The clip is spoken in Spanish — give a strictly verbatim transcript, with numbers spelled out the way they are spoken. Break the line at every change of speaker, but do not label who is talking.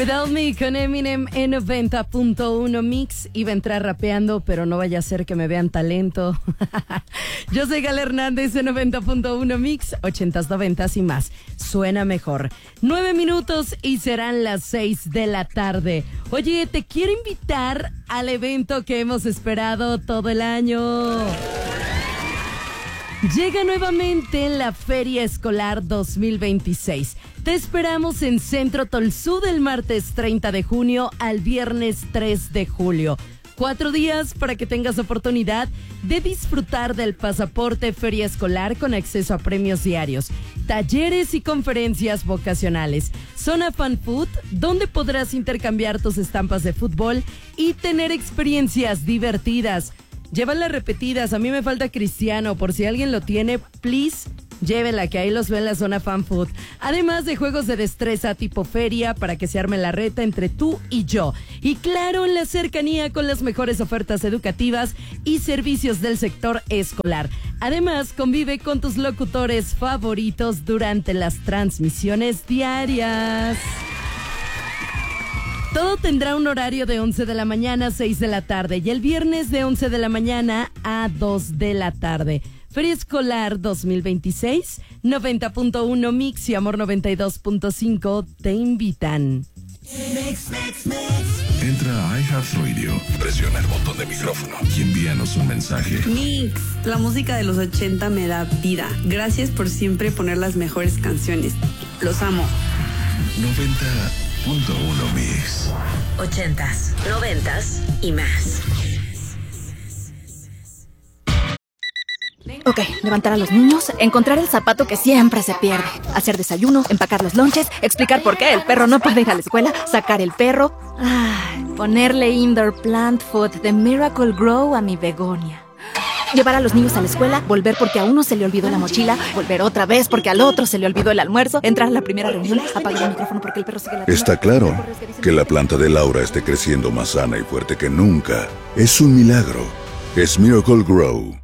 Without Me con Eminem en noventa punto uno Mix. Iba a entrar rapeando, pero no vaya a ser que me vean talento. Yo soy Gal Hernández en noventa punto uno Mix, ochentas, noventas y más. Suena mejor. Nueve minutos y serán las seis de la tarde. Oye, te quiero invitar al evento que hemos esperado todo el año. Llega nuevamente la Feria Escolar dos mil veintiséis. Te esperamos en Centro Tolsú del martes treinta de junio al viernes tres de julio. Cuatro días para que tengas oportunidad de disfrutar del pasaporte Feria Escolar con acceso a premios diarios, talleres y conferencias vocacionales. Zona Fan Food, donde podrás intercambiar tus estampas de fútbol y tener experiencias divertidas. Llévalas repetidas, a mí me falta Cristiano, por si alguien lo tiene, please, llévela, que ahí los ve en la Zona Fan Food. Además de juegos de destreza tipo feria para que se arme la reta entre tú y yo. Y claro, en la cercanía con las mejores ofertas educativas y servicios del sector escolar. Además, convive con tus locutores favoritos durante las transmisiones diarias. Todo tendrá un horario de once de la mañana a seis de la tarde y el viernes de once de la mañana a dos de la tarde. Feria Escolar dos mil veintiséis, noventa punto uno Mix y Amor noventa y dos punto cinco te invitan.
Mix, mix, mix. Entra a iHeartRadio, presiona el botón de micrófono y envíanos un mensaje.
Mix, la música de los ochenta me da vida. Gracias por siempre poner las mejores canciones. Los amo.
noventa punto uno Mix.
Ochentas, noventas y más.
Ok, levantar a los niños, encontrar el zapato que siempre se pierde, hacer desayuno, empacar los lonches, explicar por qué el perro no puede ir a la escuela, sacar el perro, ay, ponerle indoor plant food de Miracle Grow a mi begonia. Llevar a los niños a la escuela, volver porque a uno se le olvidó la mochila, volver otra vez porque al otro se le olvidó el almuerzo, entrar a la primera reunión, apagar el micrófono porque el perro sigue la...
Está claro que la planta de Laura esté creciendo más sana y fuerte que nunca. Es un milagro. Es Miracle Grow.